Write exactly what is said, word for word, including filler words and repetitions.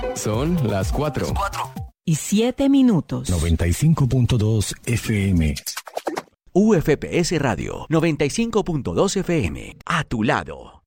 Son las cuatro. Y siete minutos. noventa y cinco punto dos F M. U F P S Radio noventa y cinco punto dos F M. A tu lado.